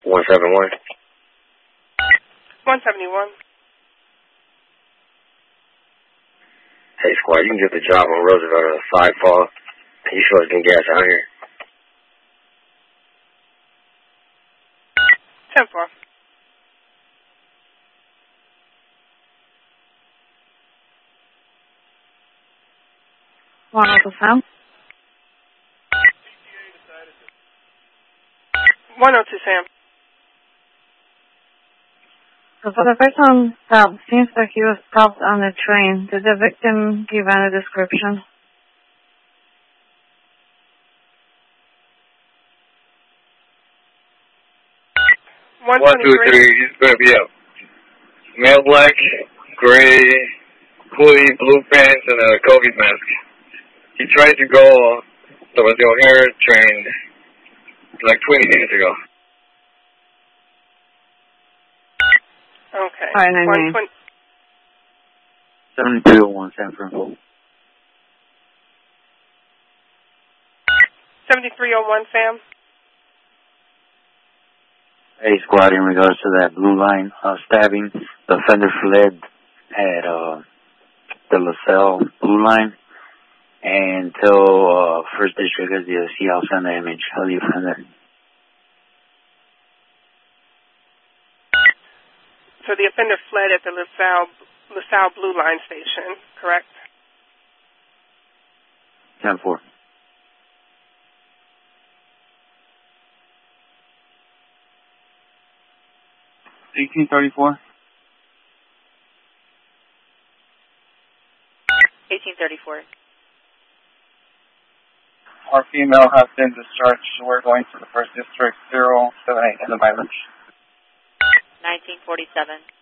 171. 171. Hey, squad, you can get the job on Roosevelt at Side Fall. You sure can gas out here? 10-4. Sam. 102, Sam. So for the person that seems like he was stopped on the train, did the victim give any description? One, 2, 3. He's going to be a male black, gray, hoodie, blue pants, and a COVID mask. He tried to go to the O'Hare train like 20 minutes ago. Okay. All right, 7201 San Francisco. 7301, Sam. Hey, squad, in regards to that blue line stabbing, the offender fled at the LaSalle blue line until First District, as you see also on the image of the offender. So the offender fled at the LaSalle Blue Line station, correct? 10-4. Our female has been discharged. We're going to the First District 078 in the mileage. 1947.